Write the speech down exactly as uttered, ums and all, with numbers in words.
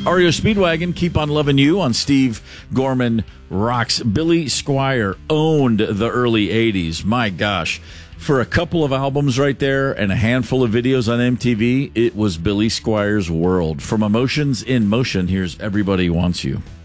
R E O Speedwagon, Keep on Loving You on Steve Gorman Rocks. Billy Squier owned the early eighties. My gosh. For a couple of albums right there and a handful of videos on M T V, it was Billy Squier's world. From Emotions in Motion, here's Everybody Wants You.